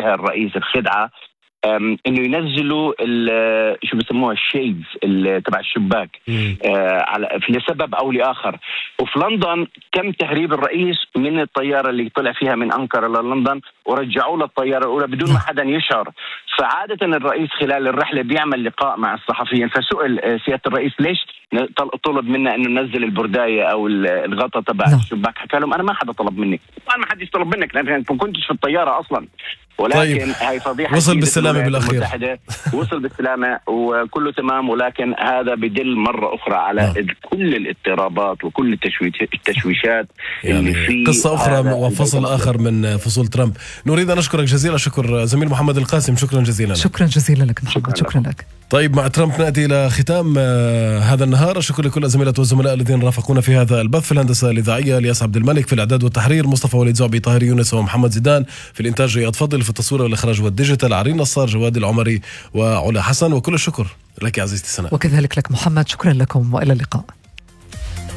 فيها الرئيس الخدعة انه ينزلوا شو بسموها الشيدز تبع الشباك على لسبب او لاخر. وفي لندن تم تهريب الرئيس من الطياره اللي طلع فيها من انقره للندن ورجعوا له الطياره الاولى بدون ما حدا يشعر. فعاده الرئيس خلال الرحله بيعمل لقاء مع الصحفيين، فسئل سياده الرئيس ليش طلب منا انه ننزل البردايه او الغطاء تبع الشباك. حكى لهم انا ما حدا طلب مني، طبعا ما حد يطلب منك لان انت ما كنتش في الطياره اصلا. ولكن طيب. هاي فضيحة. وصل بالسلامة بالأخير. وصل بالسلامة وكله تمام، ولكن هذا بدل مرة أخرى على كل الاضطرابات وكل التشويشات اللي في قصة أخرى وفصل آخر من فصول ترامب. نريد أن نشكرك جزيلا شكر زميل محمد القاسم. شكرا جزيلا. شكرا جزيلا لك محمد. شكرا لك. طيب مع ترامب نأتي إلى ختام هذا النهار. الشكر لكل الزميلات والزملاء الذين رافقونا في هذا البث. في الهندسة الإذاعية الياس عبد الملك، في الإعداد والتحرير مصطفى وليد زعبي، طاهر يونس ومحمد زيدان، في الإنتاج رياض فضل، في التصوير والإخراج والديجيتال عرين نصار، جواد العمري وعلا حسن. وكل الشكر لك عزيزتي سناء. وكذلك لك محمد. شكرا لكم وإلى اللقاء.